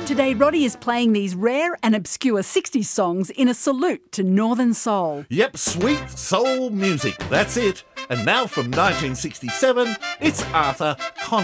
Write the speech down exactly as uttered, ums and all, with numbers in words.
Today, Roddy is playing these rare and obscure sixties songs in a salute to Northern Soul. Yep, sweet soul music, that's it. And now from nineteen sixty-seven, it's Arthur Conniff.